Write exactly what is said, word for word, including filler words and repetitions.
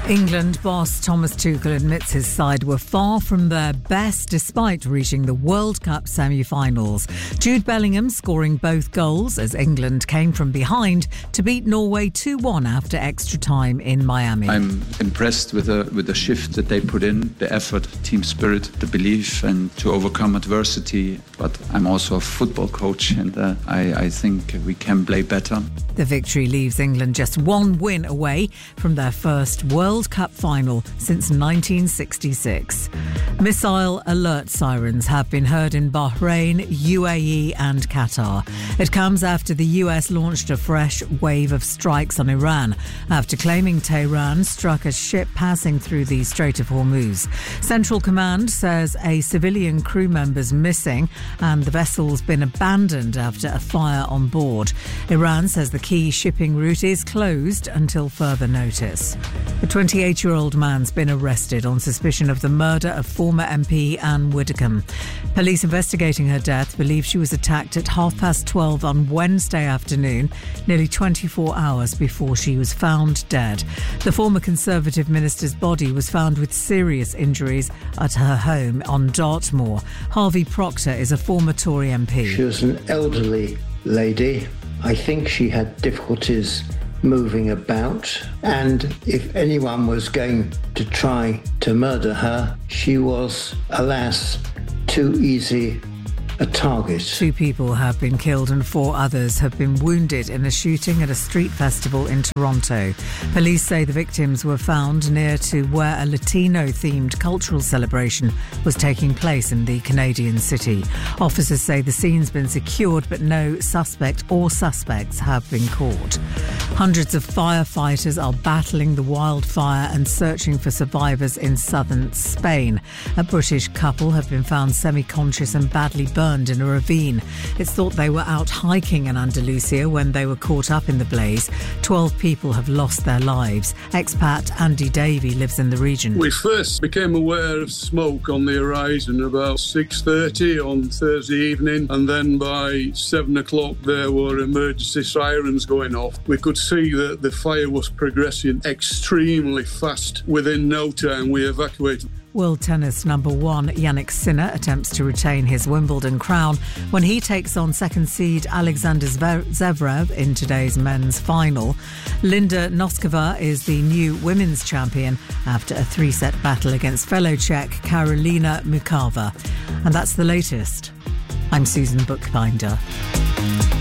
England boss Thomas Tuchel admits his side were far from their best despite reaching the World Cup semi-finals. Jude Bellingham scoring both goals as England came from behind to beat Norway two one after extra time in Miami. I'm impressed with the, with the shift that they put in, the effort, team spirit, the belief and to overcome adversity. But I'm also a football coach and uh, I, I think we can play better. The victory leaves England just one win away from their first World Cup final since nineteen sixty-six. Missile alert sirens have been heard in Bahrain, U A E and Qatar. It comes after the U S launched a fresh wave of strikes on Iran after claiming Tehran struck a ship passing through the Strait of Hormuz. Central Command says a civilian crew member's missing and the vessel's been abandoned after a fire on board. Iran says the key shipping route is closed until further notice. A twenty-eight-year-old man's been arrested on suspicion of the murder of former M P Anne Widdecombe. Police investigating her death believe she was attacked at half past twelve on Wednesday afternoon, nearly twenty-four hours before she was found dead. The former Conservative minister's body was found with serious injuries at her home on Dartmoor. Harvey Proctor is a former Tory M P. She was an elderly lady. I think she had difficulties moving about, and if anyone was going to try to murder her, she was, alas, too easy a target. Two people have been killed and four others have been wounded in a shooting at a street festival in Toronto. Police say the victims were found near to where a Latino-themed cultural celebration was taking place in the Canadian city. Officers say the scene's been secured, but no suspect or suspects have been caught. Hundreds of firefighters are battling the wildfire and searching for survivors in southern Spain. A British couple have been found semi-conscious and badly burned in a ravine. It's thought they were out hiking in Andalusia when they were caught up in the blaze. Twelve people have lost their lives. Expat Andy Davey lives in the region. We first became aware of smoke on the horizon about six thirty on Thursday evening, and then by seven o'clock there were emergency sirens going off. We could see that the fire was progressing extremely fast. Within no time we evacuated. World tennis number one Jannik Sinner attempts to retain his Wimbledon crown when he takes on second seed Alexander Zverev in today's men's final. Linda Noskova is the new women's champion after a three-set battle against fellow Czech Karolina Mukava. And that's the latest. I'm Susan Bookbinder.